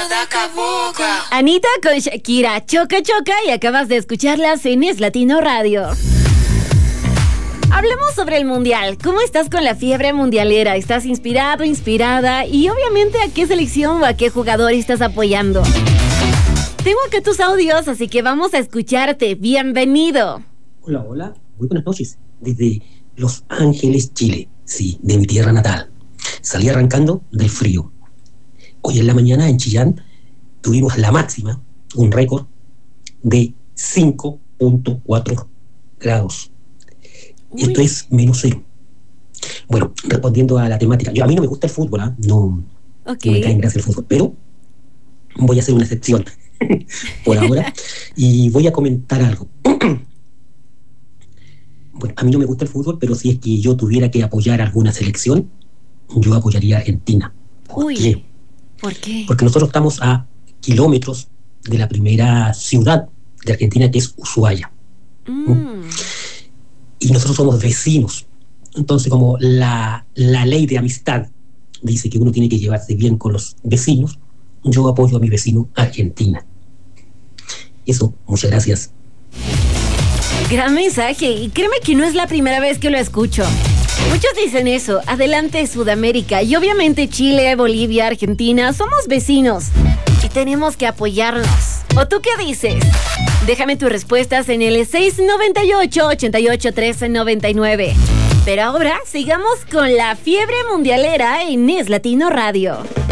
Anita con Shakira, choca, choca, y acabas de escucharlas en Es Latino Radio. Hablemos sobre el mundial. ¿Cómo estás con la fiebre mundialera? ¿Estás inspirado, inspirada? Y obviamente, ¿a qué selección o a qué jugador estás apoyando? Tengo acá tus audios, así que vamos a escucharte. Bienvenido. Hola, hola. Muy buenas noches. Desde Los Ángeles, Chile. Sí, de mi tierra natal. Salí arrancando del frío. Hoy en la mañana en Chillán tuvimos la máxima, un récord de 5.4 grados. Uy. Esto es -0. Bueno, respondiendo a la temática, a mí no me gusta el fútbol, ¿eh? No me cae en gracia el fútbol, pero voy a hacer una excepción por ahora y voy a comentar algo. Bueno, a mí no me gusta el fútbol, pero si es que yo tuviera que apoyar alguna selección, yo apoyaría a Argentina. ¿Por qué? ¿Por qué? Porque nosotros estamos a kilómetros de la primera ciudad de Argentina, que es Ushuaia. Y nosotros somos vecinos. Entonces, como la ley de amistad dice que uno tiene que llevarse bien con los vecinos, yo apoyo a mi vecino Argentina. Eso, muchas gracias. Gran mensaje, y créeme que no es la primera vez que lo escucho. Muchos dicen eso, adelante Sudamérica, y obviamente Chile, Bolivia, Argentina, somos vecinos y tenemos que apoyarnos. ¿O tú qué dices? Déjame tus respuestas en el 698-881399. Pero ahora sigamos con la fiebre mundialera en Es Latino Radio.